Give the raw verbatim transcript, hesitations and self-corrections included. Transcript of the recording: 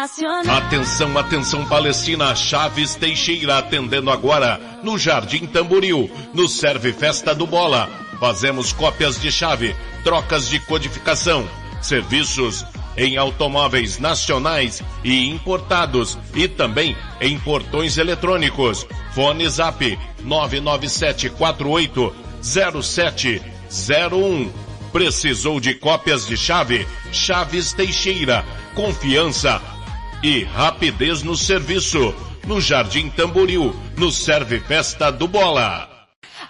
Atenção, atenção Palestina, Chaves Teixeira atendendo agora no Jardim Tamboril, no Serve Festa do Bola. Fazemos cópias de chave, trocas de codificação, serviços em automóveis nacionais e importados e também em portões eletrônicos. Fone Zap nove nove sete quatro oito zero sete zero um. Precisou de cópias de chave? Chaves Teixeira. Confiança e rapidez no serviço. No Jardim Tamboril, no Serve Festa do Bola.